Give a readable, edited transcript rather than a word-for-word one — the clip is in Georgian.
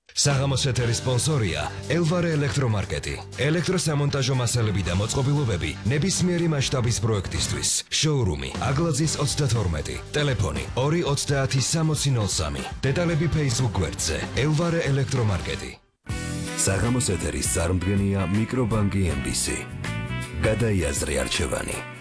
საღამოს ეთერის სპონსორია ელვარე ელექტრომარკეტი. ელექტროსამონტაჟო მასალები და მოწყობილობები ნებისმიერი მასშტაბის პროექტისთვის. შოურუმი აგლაძის 32. ტელეფონი 230-6003. დეტალები Facebook გვერდზე ელვარე ელექტრომარკეტი. საღამოს ეთერის წარმდგენია მიკრობანკი MBC. გადაიაზრე არჩევანი.